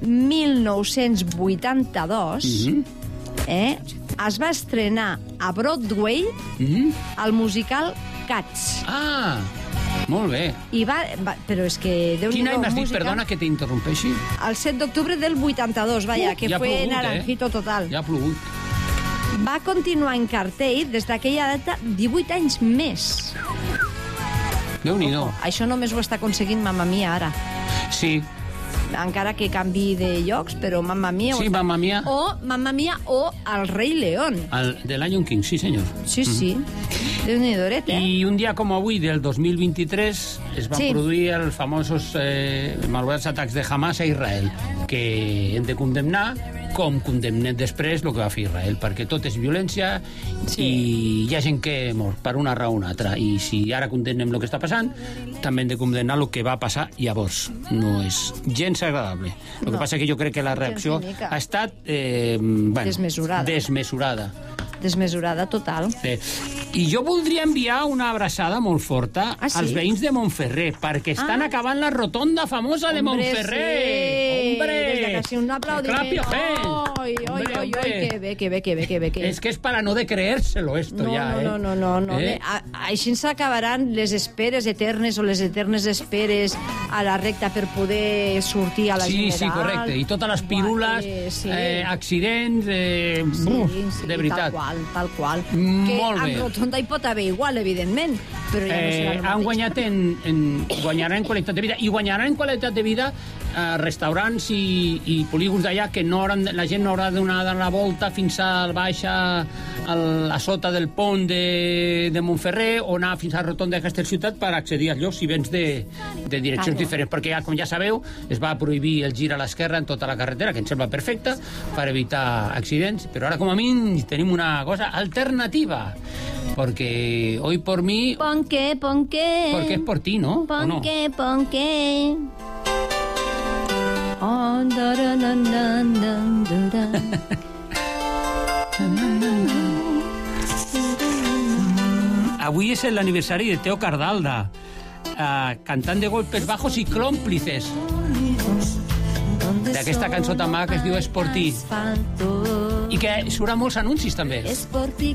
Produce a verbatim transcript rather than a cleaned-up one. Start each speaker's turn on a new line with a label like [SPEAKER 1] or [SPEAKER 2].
[SPEAKER 1] mil nou-cents vuitanta-dos,
[SPEAKER 2] Mhm.
[SPEAKER 1] eh, es va estrenar a Broadway
[SPEAKER 2] Mhm.
[SPEAKER 1] el musical Cats.
[SPEAKER 2] Ah, molt bé.
[SPEAKER 1] I va, va, però és que...
[SPEAKER 2] Quin any m'has dit, perdona, que t'interrompeixi?
[SPEAKER 1] El set d'octubre del vuitanta-dos, vaja,
[SPEAKER 2] Uh,
[SPEAKER 1] que
[SPEAKER 2] ja ha
[SPEAKER 1] fue
[SPEAKER 2] plogut,
[SPEAKER 1] naranjito
[SPEAKER 2] eh?
[SPEAKER 1] total.
[SPEAKER 2] Ja ha plogut.
[SPEAKER 1] Va continuar en cartell des d'aquella data divuit anys més.
[SPEAKER 2] Déu-n'hi-do.
[SPEAKER 1] Això només ho està aconseguint Mamma Mia ara.
[SPEAKER 2] Sí,
[SPEAKER 1] Encara que canvi de llocs, però Mamma Mia... ho
[SPEAKER 2] sí,
[SPEAKER 1] està-
[SPEAKER 2] Mamma Mia.
[SPEAKER 1] O Mamma Mia o El Rei León.
[SPEAKER 2] El, de Lion King, sí senyor.
[SPEAKER 1] Sí, sí. Déu-n'hi-do, eh?
[SPEAKER 2] I un dia com avui, del dos mil vint-i-tres, es van
[SPEAKER 1] Sí.
[SPEAKER 2] produir els famosos eh, malvadats atacs de Hamas a Israel, que hem de condemnar, com condemnem després el que va fer Israel, perquè tot és violència
[SPEAKER 1] Sí.
[SPEAKER 2] i hi ha gent que mor per una raó o una altra, i si ara condemnem el que està passant, també hem de condemnar el que va passar llavors. No és gens agradable. El
[SPEAKER 1] No.
[SPEAKER 2] que passa que jo crec que la reacció
[SPEAKER 1] ni mica.
[SPEAKER 2] ha estat eh, bueno,
[SPEAKER 1] Desmesurada.
[SPEAKER 2] desmesurada.
[SPEAKER 1] Desmesurada total.
[SPEAKER 2] Sí. I jo voldria enviar una abraçada molt forta
[SPEAKER 1] Ah, sí?
[SPEAKER 2] als veïns de Montferrer, perquè estan
[SPEAKER 1] Ah.
[SPEAKER 2] acabant la rotonda famosa de
[SPEAKER 1] Hombre,
[SPEAKER 2] Montferrer.
[SPEAKER 1] sí.
[SPEAKER 2] Hombre!
[SPEAKER 1] Des de casi un aplaudiment.
[SPEAKER 2] Clapio, gente.
[SPEAKER 1] Oi, oi,
[SPEAKER 2] Hombre,
[SPEAKER 1] oi, oi,
[SPEAKER 2] hombre.
[SPEAKER 1] que bé, que bé, que bé, que bé. Que...
[SPEAKER 2] Es que es para no de creérselo esto
[SPEAKER 1] No,
[SPEAKER 2] ya,
[SPEAKER 1] no,
[SPEAKER 2] eh?
[SPEAKER 1] no, no, no, no.
[SPEAKER 2] Eh?
[SPEAKER 1] A, així s'acabaran les esperes eternes o les eternes esperes a la recta per poder sortir a la
[SPEAKER 2] Sí,
[SPEAKER 1] general.
[SPEAKER 2] sí, correcte. I totes les pírules,
[SPEAKER 1] Eh, sí.
[SPEAKER 2] eh, accidents, eh,
[SPEAKER 1] Sí,
[SPEAKER 2] buf,
[SPEAKER 1] sí,
[SPEAKER 2] de veritat.
[SPEAKER 1] Tal qual, tal qual.
[SPEAKER 2] Mm,
[SPEAKER 1] que
[SPEAKER 2] molt bé.
[SPEAKER 1] en rotonda hi pot haver igual, evidentment, però ja no
[SPEAKER 2] Eh,
[SPEAKER 1] serà el
[SPEAKER 2] han
[SPEAKER 1] mateix.
[SPEAKER 2] guanyat en, en, guanyaran en qualitat de vida i guanyaran en qualitat de vida eh, restaurants i, i polígons d'allà que no hauran, la gent no haurà d'anar a la volta fins al baix a, a sota del pont de, de Montferrer o anar fins a la rotonda de Castellciutat per accedir als llocs si vens de, de direccions
[SPEAKER 1] Claro.
[SPEAKER 2] diferents, perquè ja, com ja sabeu es va prohibir el gir a l'esquerra en tota la carretera, que em sembla perfecte per evitar accidents, però ara com a mínim tenim una cosa alternativa, perquè hoy por mí
[SPEAKER 1] Ponque, ponque.
[SPEAKER 2] porque es por ti, ¿no? ¿O no?
[SPEAKER 1] Ponque, ponque. Oh, da, da, da, da, da, da, da.
[SPEAKER 2] Avui és l'aniversari de Teo Cardalda, eh, cantant de golpes bajos i còmplices d'aquesta cançó tan maca que es diu Es por ti,
[SPEAKER 1] Asfalto.
[SPEAKER 2] i que surt a molts anuncis també.
[SPEAKER 1] Es por ti